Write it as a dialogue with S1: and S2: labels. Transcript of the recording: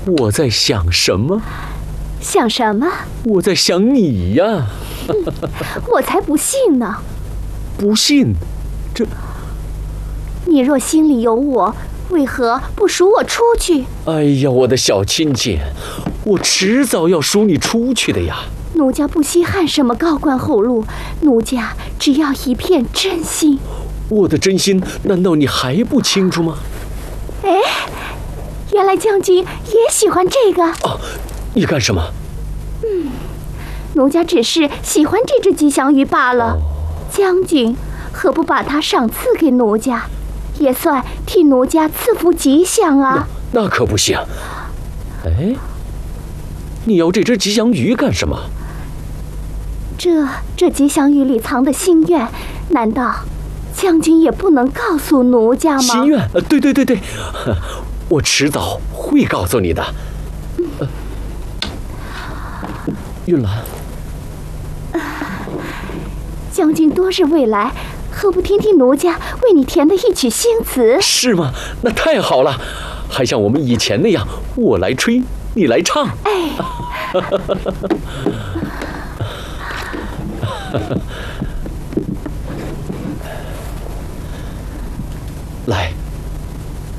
S1: 我在想什么？
S2: 想什么？
S1: 我在想你呀。
S2: 我才不信呢！
S1: 不信？
S2: 你若心里有我，为何不赎我出去？
S1: 哎呀，我的小亲戚，我迟早要赎你出去的呀。
S2: 奴家不稀罕什么高官厚禄，奴家只要一片真心。
S1: 我的真心，难道你还不清楚吗？
S2: 哎，原来将军也喜欢这个。
S1: 啊，你干什么？
S2: 奴家只是喜欢这只吉祥鱼罢了。将军何不把它赏赐给奴家，也算替奴家赐福吉祥啊？
S1: 那可不行。哎，你要这只吉祥鱼干什么？
S2: 这吉祥鱼里藏的心愿，难道将军也不能告诉奴家吗？
S1: 心愿？对，我迟早会告诉你的。玉兰，
S2: 将军多日未来，何不听听奴家为你填的一曲新词？
S1: 是吗？那太好了，还像我们以前那样，我来吹，你来唱。
S2: 哎。